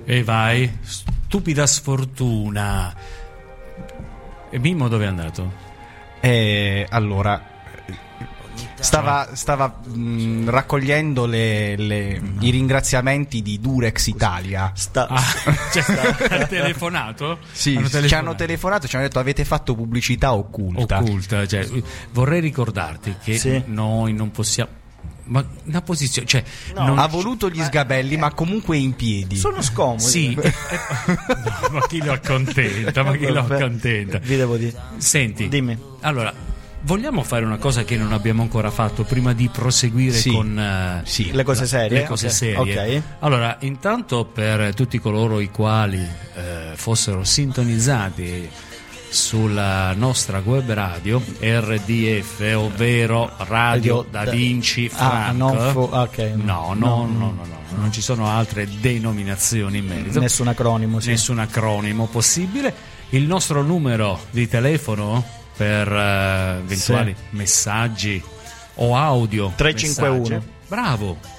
E vai, stupida sfortuna. E Mimmo dove è andato? Allora, stava raccogliendo i ringraziamenti di Durex Italia. Ha telefonato? Sì, ci hanno telefonato, ci hanno detto avete fatto pubblicità occulta. Cioè, vorrei ricordarti che noi non possiamo. Ma una posizione, cioè, non ha voluto gli sgabelli, ma comunque in piedi. Sono scomodi. Sì. No, ma chi lo accontenta? Vi devo dire. Senti, dimmi. Allora, vogliamo fare una cosa che non abbiamo ancora fatto prima di proseguire con le cose serie? Le cose serie. Okay. Allora, intanto per tutti coloro i quali fossero sintonizzati sulla nostra web radio RDF, ovvero Radio Da Vinci Frank. No, non ci sono altre denominazioni in merito. Nessun acronimo, sì. Nessun acronimo possibile. Il nostro numero di telefono per eventuali messaggi o audio 351 messaggi. Bravo.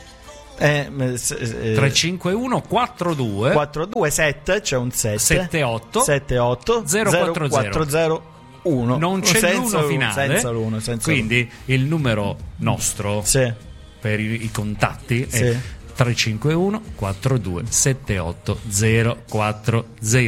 351 42 7, c'è un 78 0401. Non c'è l'uno finale, senza l'uno. Quindi il numero nostro per i contatti è 351 42 78 040.